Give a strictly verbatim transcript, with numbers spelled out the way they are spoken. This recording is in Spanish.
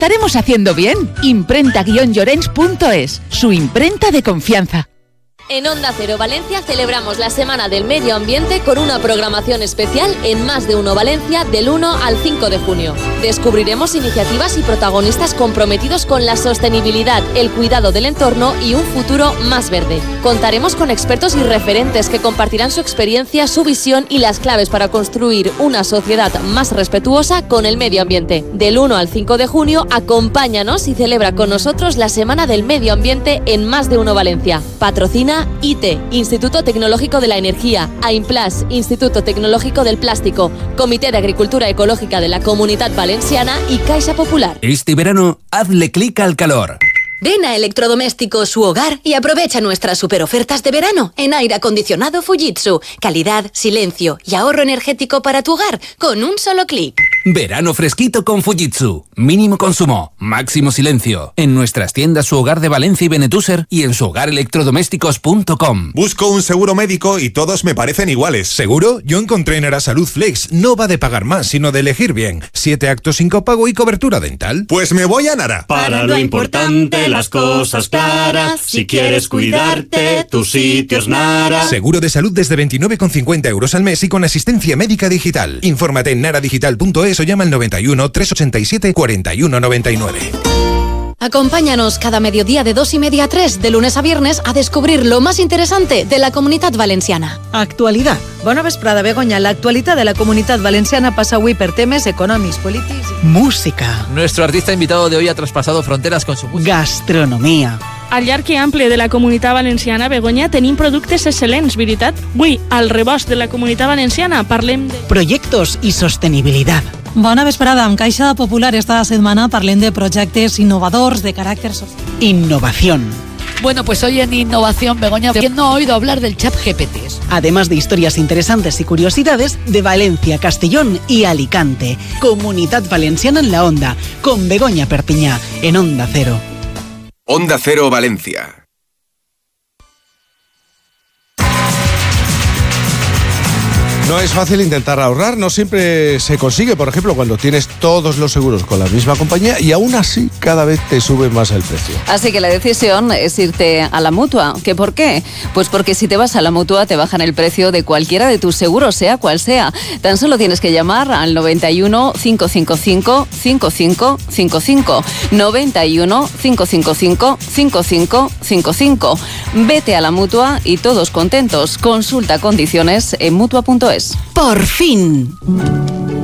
estaremos haciendo bien. imprenta guion llorens punto es, su imprenta de confianza. En Onda Cero Valencia celebramos la Semana del Medio Ambiente con una programación especial en Más de Uno Valencia del uno al cinco de junio. Descubriremos iniciativas y protagonistas comprometidos con la sostenibilidad, el cuidado del entorno y un futuro más verde. Contaremos con expertos y referentes que compartirán su experiencia, su visión y las claves para construir una sociedad más respetuosa con el medio ambiente. Del uno al cinco de junio, acompáñanos y celebra con nosotros la Semana del Medio Ambiente en Más de Uno Valencia. Patrocina I T E, Instituto Tecnológico de la Energía, AIMPLAS, Instituto Tecnológico del Plástico, Comité de Agricultura Ecológica de la Comunidad Valenciana y Caixa Popular. Este verano, hazle clic al calor. Ven a Electrodomésticos Su Hogar y aprovecha nuestras superofertas de verano en aire acondicionado Fujitsu. Calidad, silencio y ahorro energético para tu hogar con un solo clic. Verano fresquito con Fujitsu. Mínimo consumo, máximo silencio. En nuestras tiendas Su Hogar de Valencia y Benetúser y en su hogar electrodomésticos punto com. Busco un seguro médico y todos me parecen iguales. ¿Seguro? Yo encontré en Arasalud Flex. No va de pagar más, sino de elegir bien. Siete actos sin copago y cobertura dental. Pues me voy a Nara. Para lo importante, las cosas claras. Si quieres cuidarte, tu sitio es Nara. Seguro de salud desde veintinueve con cincuenta euros al mes y con asistencia médica digital. Infórmate en naradigital punto es o llama al noventa y uno, trescientos ochenta y siete, cuarenta y uno noventa y nueve. Acompáñanos cada mediodía de dos y media a tres, de lunes a viernes, a descubrir lo más interesante de la Comunitat Valenciana. Actualidad. Bona vesprada, Begoña. L'actualitat de la Comunitat Valenciana passa avui per temes econòmics, polítics... Música. Nuestro artista invitado de hoy ha traspasado fronteras con su música. Gastronomia. Al llarg i ample de la Comunitat Valenciana, Begoña, tenim productes excel·lents, veritat? Avui, al rebost de la Comunitat Valenciana, parlem de... Proyectos y sostenibilidad. Bona vesprada. Amb Caixa Popular esta setmana parlem de projectes innovadors de caràcter sostenible. Innovación. Bueno, pues hoy en Innovación, Begoña, ¿quién no ha oído hablar del Chat G P T? Además de historias interesantes y curiosidades de Valencia, Castellón y Alicante. Comunitat Valenciana en la Onda, con Begoña Perpiñá, en Onda Cero. Onda Cero Valencia. No es fácil intentar ahorrar, no siempre se consigue, por ejemplo, cuando tienes todos los seguros con la misma compañía y aún así cada vez te sube más el precio. Así que la decisión es irte a la Mutua. ¿Qué por qué? Pues porque si te vas a la Mutua te bajan el precio de cualquiera de tus seguros, sea cual sea. Tan solo tienes que llamar al noventa y uno, cinco cinco cinco, cinco cinco cinco cinco. noventa y uno, cinco cinco cinco, cinco cinco cinco cinco. Vete a la Mutua y todos contentos. Consulta condiciones en mutua punto es. ¡Por fin!